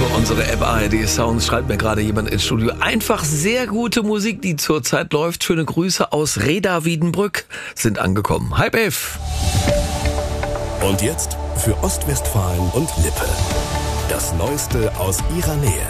Über unsere App ARD Sounds schreibt mir gerade jemand ins Studio. Einfach sehr gute Musik, die zurzeit läuft. Schöne Grüße aus Reda-Wiedenbrück sind angekommen. 10:30. Und jetzt für Ostwestfalen und Lippe. Das Neueste aus ihrer Nähe.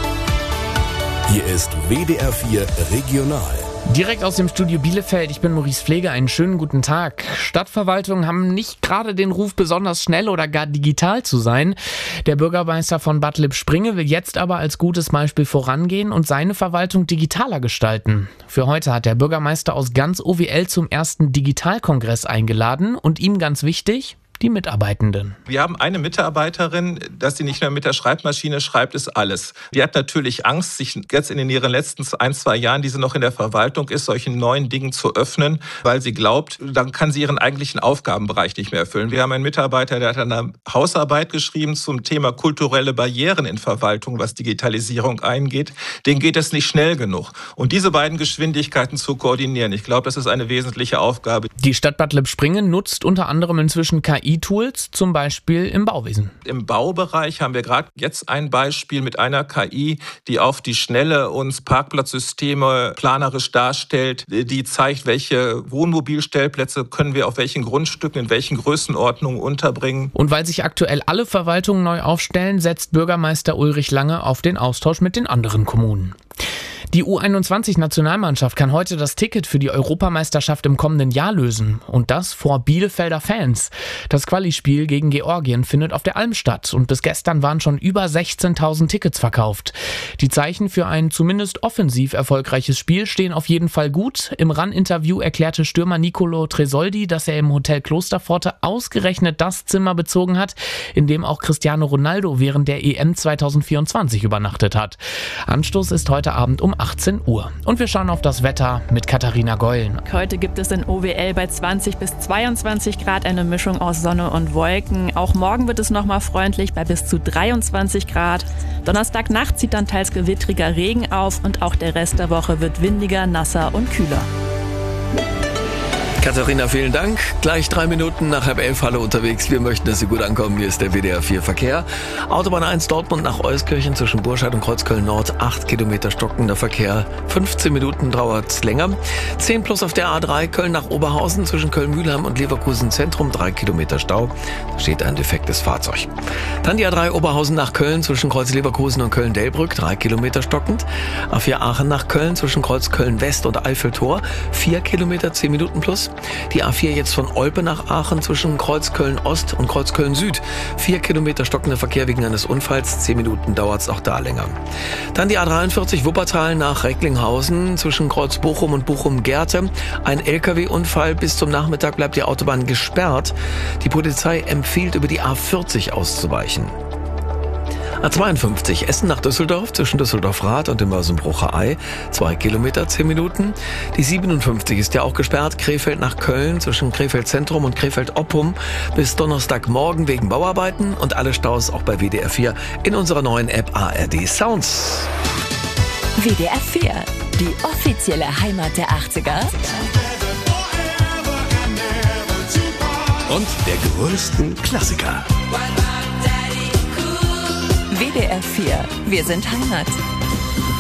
Hier ist WDR 4 Regional. Direkt aus dem Studio Bielefeld, ich bin Maurice Pfleger, einen schönen guten Tag. Stadtverwaltungen haben nicht gerade den Ruf, besonders schnell oder gar digital zu sein. Der Bürgermeister von Bad Lippspringe will jetzt aber als gutes Beispiel vorangehen und seine Verwaltung digitaler gestalten. Für heute hat der Bürgermeister aus ganz OWL zum ersten Digitalkongress eingeladen und ihm ganz wichtig: die Mitarbeitenden. Wir haben eine Mitarbeiterin, dass sie nicht mehr mit der Schreibmaschine schreibt, ist alles. Die hat natürlich Angst, sich jetzt in ihren letzten 1-2 Jahren, die sie noch in der Verwaltung ist, solchen neuen Dingen zu öffnen, weil sie glaubt, dann kann sie ihren eigentlichen Aufgabenbereich nicht mehr erfüllen. Wir haben einen Mitarbeiter, der hat eine Hausarbeit geschrieben zum Thema kulturelle Barrieren in Verwaltung, was Digitalisierung eingeht. Denen geht es nicht schnell genug. Und diese beiden Geschwindigkeiten zu koordinieren, ich glaube, das ist eine wesentliche Aufgabe. Die Stadt Bad Lippspringe nutzt unter anderem inzwischen KI-Tools, zum Beispiel im Bauwesen. Im Baubereich haben wir gerade jetzt ein Beispiel mit einer KI, die auf die Schnelle uns Parkplatzsysteme planerisch darstellt, die zeigt, welche Wohnmobilstellplätze können wir auf welchen Grundstücken, in welchen Größenordnungen unterbringen. Und weil sich aktuell alle Verwaltungen neu aufstellen, setzt Bürgermeister Ulrich Lange auf den Austausch mit den anderen Kommunen. Die U21-Nationalmannschaft kann heute das Ticket für die Europameisterschaft im kommenden Jahr lösen. Und das vor Bielefelder Fans. Das Quali-Spiel gegen Georgien findet auf der Alm statt. Und bis gestern waren schon über 16.000 Tickets verkauft. Die Zeichen für ein zumindest offensiv erfolgreiches Spiel stehen auf jeden Fall gut. Im RAN-Interview erklärte Stürmer Nicolo Tresoldi, dass er im Hotel Klosterpforte ausgerechnet das Zimmer bezogen hat, in dem auch Cristiano Ronaldo während der EM 2024 übernachtet hat. Anstoß ist heute Abend um 18 Uhr. Und wir schauen auf das Wetter mit Katharina Geulen. Heute gibt es in OWL bei 20 bis 22 Grad eine Mischung aus Sonne und Wolken. Auch morgen wird es nochmal freundlich bei bis zu 23 Grad. Donnerstagnacht zieht dann teils gewittriger Regen auf und auch der Rest der Woche wird windiger, nasser und kühler. Katharina, vielen Dank. Gleich 3 Minuten nach 10:30 Halle unterwegs. Wir möchten, dass Sie gut ankommen. Hier ist der WDR 4 Verkehr. Autobahn 1 Dortmund nach Euskirchen zwischen Burscheid und Kreuzköln Nord. 8 Kilometer stockender Verkehr. 15 Minuten dauert länger. 10 plus auf der A3 Köln nach Oberhausen zwischen Köln-Mühlheim und Leverkusen Zentrum. 3 Kilometer Stau. Da steht ein defektes Fahrzeug. Dann die A3 Oberhausen nach Köln zwischen Kreuz Leverkusen und Köln-Delbrück. 3 Kilometer stockend. A4 Aachen nach Köln zwischen Kreuz Köln West und Eiffeltor. 4 Kilometer, 10 Minuten plus. Die A4 jetzt von Olpe nach Aachen zwischen Kreuz Köln Ost und Kreuz Köln Süd. 4 Kilometer stockender Verkehr wegen eines Unfalls. 10 Minuten dauert es auch da länger. Dann die A43 Wuppertal nach Recklinghausen zwischen Kreuz Bochum und Bochum-Gerte. Ein LKW-Unfall. Bis zum Nachmittag bleibt die Autobahn gesperrt. Die Polizei empfiehlt, über die A40 auszuweichen. A52 Essen nach Düsseldorf zwischen Düsseldorf-Rath und dem Mörsenbrucher Ei. 2 Kilometer, 10 Minuten. Die 57 ist ja auch gesperrt. Krefeld nach Köln zwischen Krefeld Zentrum und Krefeld Oppum bis Donnerstagmorgen wegen Bauarbeiten. Und alle Staus auch bei WDR 4 in unserer neuen App ARD Sounds. WDR 4, die offizielle Heimat der 80er. Und der größten Klassiker. WDR 4, wir sind Heimat.